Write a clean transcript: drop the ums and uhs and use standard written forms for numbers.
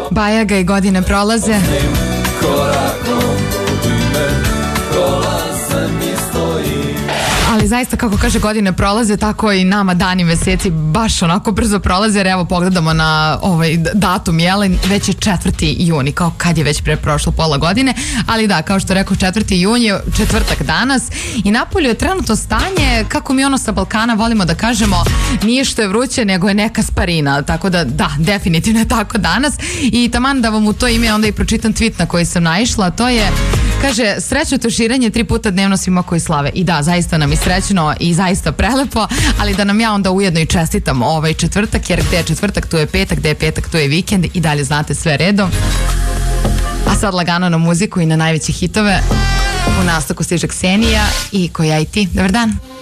Bajaga i godine prolaze. Ali zaista, kako kaže, godine prolaze, tako i nama dani, meseci baš onako brzo prolaze, jer evo pogledamo na ovaj datum, jelen, već je 4. juni, kao kad je već pre prošlo pola godine, ali da, kao što rekao, 4. jun je četvrtak danas i napolju je trenutno stanje, kako mi ono sa Balkana volimo da kažemo, nije što je vruće, nego je neka sparina, tako da, definitivno je tako danas i taman da vam u to ime onda i pročitam tweet na koji sam naišla, to je, kaže, srećno tuširanje 3 puta dnevno svima koji slave. I da, zaista nam je srećno i zaista prelepo, ali da nam ja onda ujedno i čestitam ovaj četvrtak, jer gde je četvrtak, tu je petak, gde je petak, tu je vikend i dalje znate sve redom. A sad lagano na muziku i na najveće hitove. U nastavku stiže Ksenija i Koja i ti. Dobar dan.